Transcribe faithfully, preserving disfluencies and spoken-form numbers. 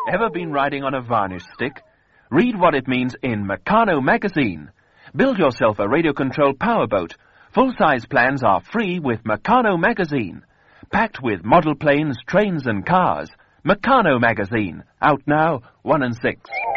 Ever been riding on a varnish stick? Read what it means in Meccano magazine. Build yourself a radio-controlled powerboat. Full-size plans are free with Meccano magazine. Packed with model planes, trains and cars. Meccano magazine. Out now, one and six.